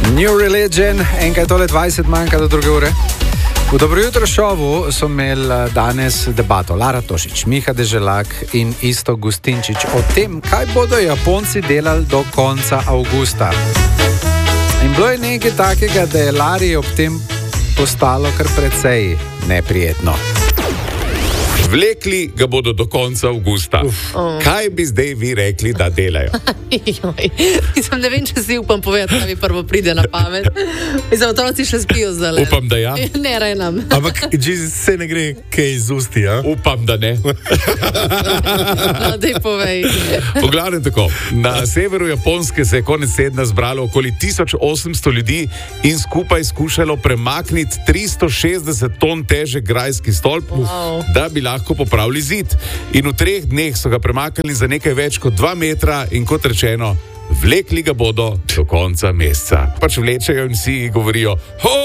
New Religion, enkrat tole 20 manjka do 2 ure. V Dobro jutro šovu so imeli danes debato Lara Tošič, Miha Deželak in Isto Gustinčič o tem, kaj bodo Japonci delali do konca avgusta. In bilo je nekaj takega, da je Lari ob tem postalo kar precej neprijetno. Vlekli ga bodo do konca avgusta. Kaj bi zdaj vi rekli, da delajo? Mislim, ne vem, če si upam povedati, kaj mi prvo pride na pamet. Mislim, otroci še spijo zdaj. Upam, da ja. Ne, rejnam. Ampak se ne gre kaj iz usti, ja? Upam, da ne. No, daj povej. V glavnem tako. Na severu Japonske se je konec tedna zbralo okoli 1800 ljudi in skupaj skušalo premakniti 360 ton težek grajski stolp, da bi lahko popravili zid. In v 3 dneh so ga premaknili za nekaj več kot 2 metra in kot rečeno, vlekli ga bodo do konca meseca. Pač vlečejo in vsi govorijo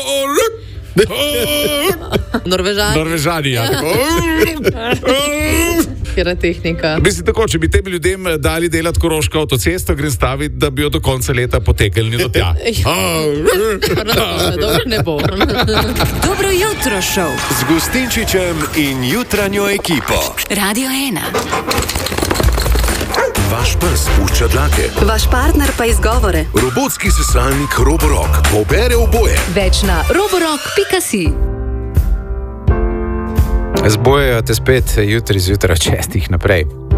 Norvežani, ja. Kjera tehnika. Mislim tako, če bi tem ljudem dali delati koroško avtocesto, grem staviti, da bi jo do konca leta potekelni do tja. Dobro ne bo. Dobro jutro šov z Gustinčičem in jutranjo ekipo. Radio 1. Vaš pes pušča dlake. Vaš partner pa izgovore. Robotski sesalnik Roborock pobere oboje. Več na roborock.si. Zbojejo te spet jutri zjutraj 6 naprej.